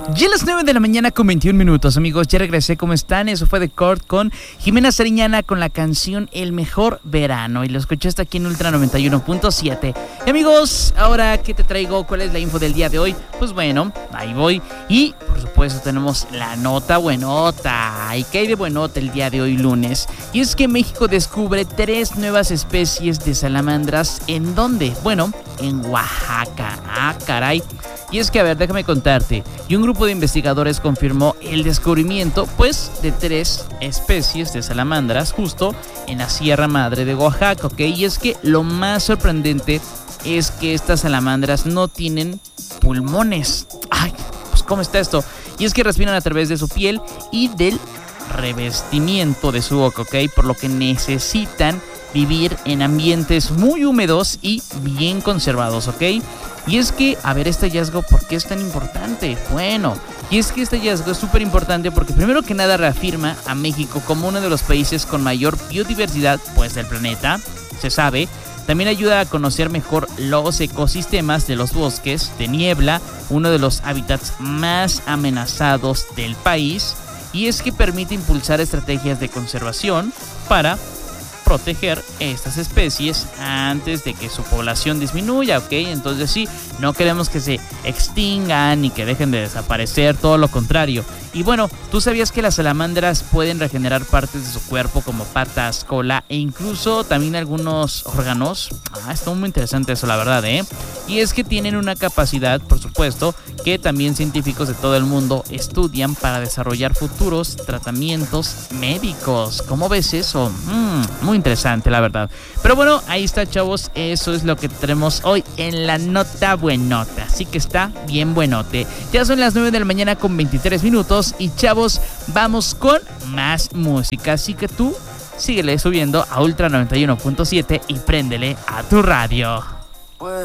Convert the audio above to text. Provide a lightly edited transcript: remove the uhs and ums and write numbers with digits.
Ya a las 9 de la mañana con 21 minutos, amigos, ya regresé, ¿cómo están? Eso fue The Court con Jimena Sariñana con la canción El Mejor Verano, y lo escuchaste aquí en Ultra 91.7. Y amigos, ahora, ¿qué te traigo? ¿Cuál es la info del día de hoy? Pues bueno, ahí voy, y por supuesto tenemos la nota buenota. ¿Y qué hay de buenota el día de hoy, lunes? Y es que México descubre 3 nuevas especies de salamandras. ¿En dónde? Bueno, en Oaxaca. Ah, caray. Y es que, a ver, déjame contarte. Y un grupo de investigadores confirmó el descubrimiento, pues, de 3 especies de salamandras justo en la Sierra Madre de Oaxaca, ¿ok? Y es que lo más sorprendente es que estas salamandras no tienen pulmones. Ay, pues, ¿cómo está esto? Y es que respiran a través de su piel y del revestimiento de su boca, ¿ok? Por lo que necesitan vivir en ambientes muy húmedos y bien conservados, ¿ok? Y es que, a ver, este hallazgo, ¿por qué es tan importante? Bueno, y es que este hallazgo es súper importante porque primero que nada reafirma a México como uno de los países con mayor biodiversidad, pues, del planeta, se sabe. También ayuda a conocer mejor los ecosistemas de los bosques de niebla, uno de los hábitats más amenazados del país. Y es que permite impulsar estrategias de conservación para proteger estas especies antes de que su población disminuya, ¿ok? Entonces sí, no queremos que se extingan ni que dejen de desaparecer, todo lo contrario. Y bueno, ¿tú sabías que las salamandras pueden regenerar partes de su cuerpo como patas, cola e incluso también algunos órganos? Está muy interesante eso, la verdad, ¿eh? Y es que tienen una capacidad, por supuesto, que también científicos de todo el mundo estudian para desarrollar futuros tratamientos médicos. ¿Cómo ves eso? Muy interesante, la verdad. Pero bueno, ahí está, chavos. Eso es lo que tenemos hoy en la nota buenota. Así que está bien buenote. Ya son las 9 de la mañana con 23 minutos. Y chavos, vamos con más música. Así que tú síguele subiendo a Ultra 91.7 y préndele a tu radio.